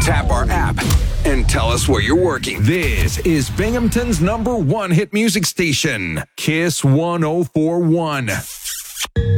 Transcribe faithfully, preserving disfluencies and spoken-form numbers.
Tap our app and tell us where you're working. This is Binghamton's number one hit music station, Kiss one oh four one.